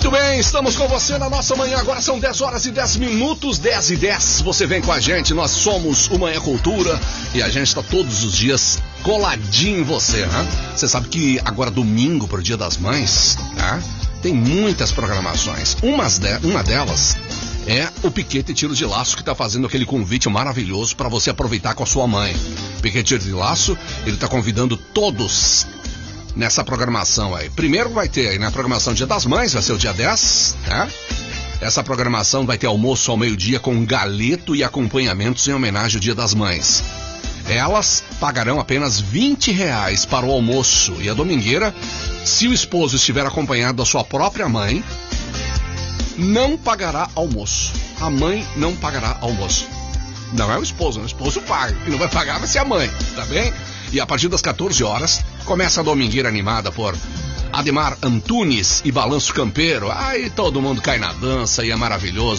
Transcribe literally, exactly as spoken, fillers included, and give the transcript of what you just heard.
Muito bem, estamos com você na nossa manhã. Agora são dez horas e dez minutos, dez e dez. Você vem com a gente, nós somos o Manhã Cultura e a gente está todos os dias coladinho em você, né? Você sabe que agora domingo pro Dia das Mães, né? Tem muitas programações. Umas de, uma delas é o Piquete Tiro de Laço, que está fazendo aquele convite maravilhoso para você aproveitar com a sua mãe. Piquete Tiro de Laço, ele está convidando todos nessa programação aí. Primeiro vai ter aí na programação Dia das Mães, vai ser o dia dez, né? Essa programação vai ter almoço ao meio-dia com galeto e acompanhamentos em homenagem ao Dia das Mães. Elas pagarão apenas vinte reais para o almoço e a domingueira, se o esposo estiver acompanhado da sua própria mãe, não pagará almoço. A mãe não pagará almoço. Não é o esposo, o esposo paga. E não vai pagar, vai ser a mãe, tá bem? E a partir das quatorze horas, começa a domingueira animada por Ademar Antunes e Balanço Campeiro. Aí todo mundo cai na dança e é maravilhoso.